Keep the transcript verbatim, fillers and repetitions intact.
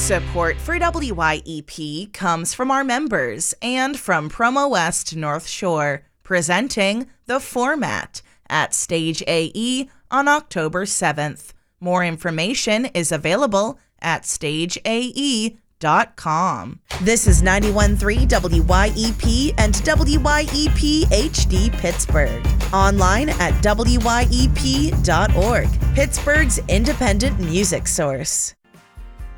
Support for W Y E P comes from our members and from Promo West North Shore, presenting The Format at Stage A E on October seventh. More information is available at stage A E dot com. This is ninety-one point three W Y E P and W Y E P H D Pittsburgh. Online at W Y E P dot org, Pittsburgh's independent music source.